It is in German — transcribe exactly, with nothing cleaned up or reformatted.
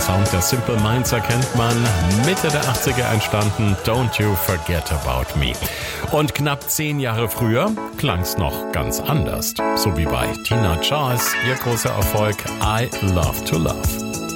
Sound der Simple Minds erkennt man. Mitte der achtziger entstanden, Don't You Forget About Me. Und knapp zehn Jahre früher klang's noch ganz anders. So wie bei Tina Charles, ihr großer Erfolg I Love to Love.